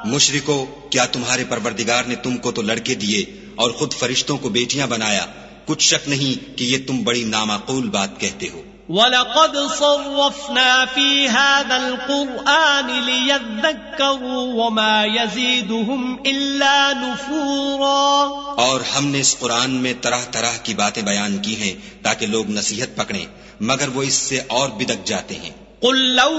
मुशरिको, क्या तुम्हारे परवरदिगार ने तुमको तो लड़के दिए और खुद फरिश्तों को बेटियां बनाया? कुछ शक नहीं कि ये तुम बड़ी नामाकूल बात कहते हो। वलक़द सर्रफ़ना फ़ी हाज़ल क़ुरआन लियज़्ज़क्करू वमा यज़ीदुहुम इल्ला नुफ़ूरा। और हमने इस कुरान में तरह तरह की बातें बयान की हैं ताकि लोग नसीहत पकड़ें, मगर वो इससे और बिदक जाते हैं। क़ुल लौ